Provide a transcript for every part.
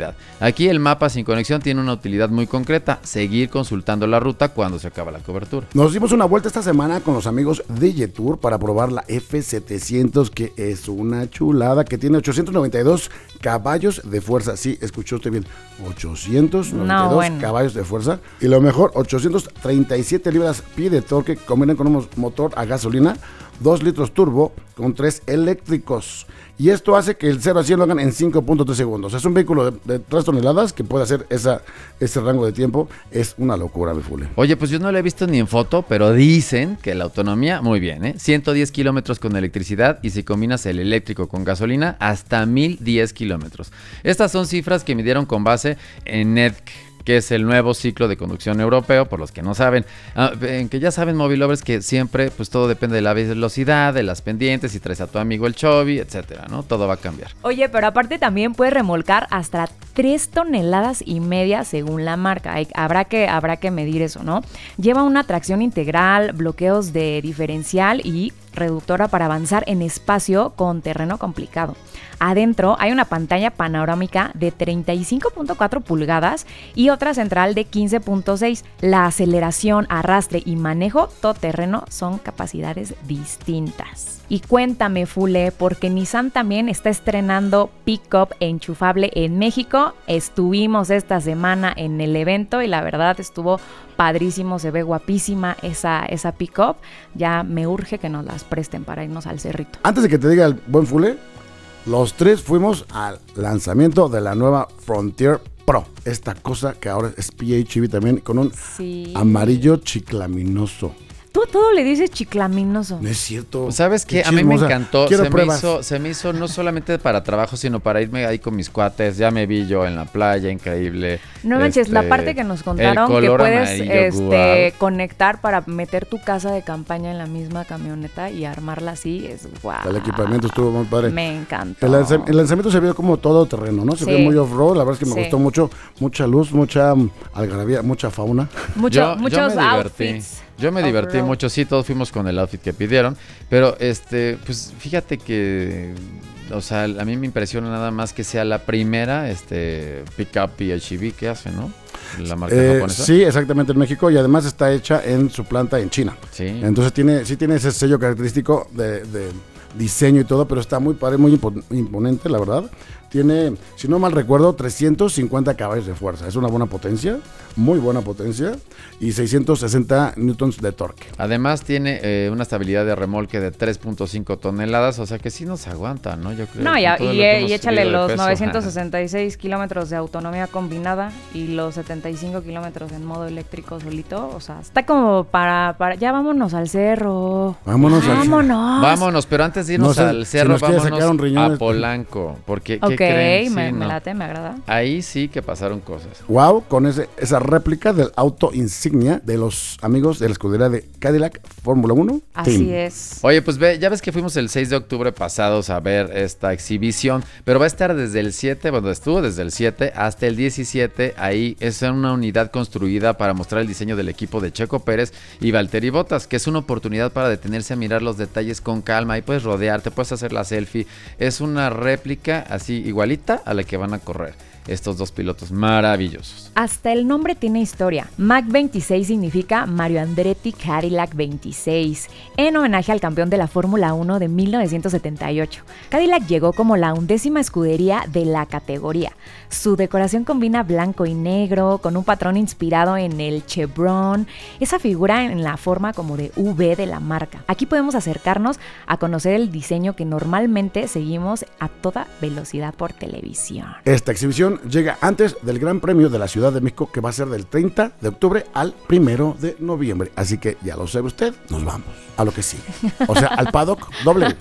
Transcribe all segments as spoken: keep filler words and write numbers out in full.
velocidad. Aquí el mapa sin conexión tiene una utilidad muy concreta, seguir consultando la ruta cuando se acaba la cobertura. Nos dimos una vuelta esta semana con los amigos de Jetour para probar la F setecientos, que es una chulada, que tiene ochocientos noventa y dos caballos de fuerza. Sí, escuchó usted bien, ochocientos noventa y dos no, bueno. caballos de fuerza. Y lo mejor, ochocientos treinta y siete libras-pie de torque, combinan con un motor a gasolina, dos litros turbo con tres eléctricos. Y esto hace que el cero a cien lo hagan en cinco punto tres segundos. Es un vehículo de, de tres toneladas que puede hacer esa, ese rango de tiempo. Es una locura, mi Fule. Oye, pues yo no lo he visto ni en foto, pero dicen que la autonomía, muy bien, ¿eh? ciento diez kilómetros con electricidad, y si combinas el eléctrico con gasolina, hasta mil diez kilómetros. Estas son cifras que midieron con base en N E D C, que es el nuevo ciclo de conducción europeo, por los que no saben, ah, que ya saben, Móvil Lovers, que siempre pues todo depende de la velocidad, de las pendientes, si traes a tu amigo el Chovy, etcétera, ¿no? Todo va a cambiar. Oye, pero aparte también puedes remolcar hasta tres toneladas y media según la marca. Hay, habrá que, habrá que medir eso, ¿no? Lleva una tracción integral, bloqueos de diferencial y reductora para avanzar en espacio con terreno complicado. Adentro hay una pantalla panorámica de treinta y cinco punto cuatro pulgadas y otra central de quince punto seis. La aceleración, arrastre y manejo todoterreno son capacidades distintas. Y cuéntame, Fule, porque Nissan también está estrenando pick-up enchufable en México. Estuvimos esta semana en el evento y la verdad estuvo padrísimo, se ve guapísima esa, esa pick-up. Ya me urge que nos las presten para irnos al cerrito. Antes de que te diga el buen Fule, los tres fuimos al lanzamiento de la nueva Frontier Pro. Esta cosa que ahora es P H E V también, con un sí. amarillo chiclaminoso. Tú todo le dices chiclaminoso. No es cierto. ¿Sabes qué? qué a mí me encantó. Se me, hizo, se me hizo no solamente para trabajo, sino para irme ahí con mis cuates. Ya me vi yo en la playa, increíble. No manches, este, la parte que nos contaron que puedes amarillo, este, conectar para meter tu casa de campaña en la misma camioneta y armarla así, es guau. El equipamiento estuvo muy padre. Me encantó. El, lanz- el lanzamiento se vio como todo terreno, ¿no? Se sí. vio muy off-road, la verdad es que me sí. gustó mucho. Mucha luz, mucha um, algarabía, mucha fauna. Mucho, yo, muchos yo outfits. Yo me divertí off-road. mucho, sí, todos fuimos con el outfit que pidieron, pero este, pues fíjate que, o sea, a mí me impresiona nada más que sea la primera este pick-up P H E V que hace, ¿no? La marca eh, japonesa. Sí, exactamente, en México, y además está hecha en su planta en China. Sí. Entonces tiene, sí tiene ese sello característico de, de diseño y todo, pero está muy padre, muy imponente, la verdad. Tiene, si no mal recuerdo, trescientos cincuenta caballos de fuerza. Es una buena potencia, muy buena potencia, y seiscientos sesenta newtons de torque. Además tiene eh, una estabilidad de remolque de tres punto cinco toneladas, o sea que sí nos aguanta, ¿no? Yo creo. No, ya, y, y, y échale los peso, novecientos sesenta y seis kilómetros de autonomía combinada y los setenta y cinco kilómetros en modo eléctrico solito, o sea, está como para, para ya vámonos al cerro. Vámonos, vámonos. Al Vámonos, pero antes de irnos no sé, al cerro, si vámonos a Polanco, porque okay. ¿qué creen? Ok, me, sí, me no. late, me agrada. Ahí sí que pasaron cosas. Wow, con ese, esa réplica del auto insignia de los amigos de la escudería de Cadillac Fórmula uno. Así Team. es. Oye, pues ve, ya ves que fuimos el seis de octubre pasados a ver esta exhibición, pero va a estar desde el siete, bueno, estuvo desde el siete hasta el diecisiete. Ahí es una unidad construida para mostrar el diseño del equipo de Checo Pérez y Valtteri Bottas, que es una oportunidad para detenerse a mirar los detalles con calma. Ahí puedes rodearte, puedes hacer la selfie. Es una réplica así igualita a la que van a correr estos dos pilotos maravillosos. Hasta el nombre tiene historia. Mac veintiséis significa Mario Andretti Cadillac veintiséis, en homenaje al campeón de la Fórmula uno de mil novecientos setenta y ocho. Cadillac llegó como la undécima escudería de la categoría. Su decoración combina blanco y negro con un patrón inspirado en el chevron, esa figura en la forma como de V de la marca. Aquí podemos acercarnos a conocer el diseño que normalmente seguimos a toda velocidad por televisión. Esta exhibición llega antes del Gran Premio de la Ciudad de México, que va a ser del treinta de octubre al primero de noviembre. Así que ya lo sabe usted, nos vamos a lo que sigue. O sea, al Paddock W.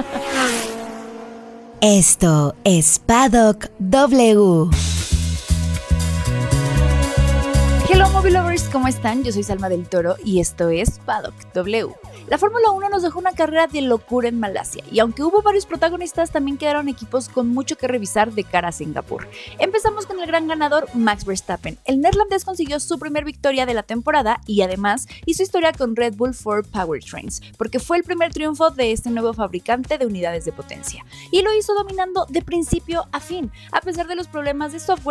Esto es Paddock W. Hello Movie Lovers, ¿cómo están? Yo soy Salma del Toro y esto es Paddock W. La Fórmula uno nos dejó una carrera de locura en Malasia y aunque hubo varios protagonistas, también quedaron equipos con mucho que revisar de cara a Singapur. Empezamos con el gran ganador Max Verstappen. El neerlandés consiguió su primer victoria de la temporada y además hizo historia con Red Bull Ford Powertrains, porque fue el primer triunfo de este nuevo fabricante de unidades de potencia. Y lo hizo dominando de principio a fin, a pesar de los problemas de software